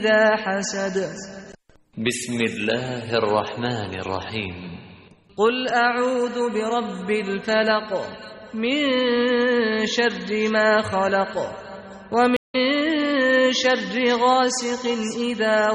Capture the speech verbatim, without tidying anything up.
إذا حسد. بسم الله الرحمن الرحيم. قل أعوذ برب الفلق من شر ما خلق ومن شر غاسق إذا